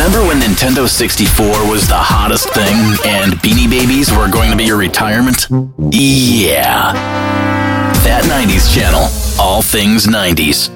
Remember when Nintendo 64 was the hottest thing and Beanie Babies were going to be your retirement? Yeah. That 90s channel, all things 90s.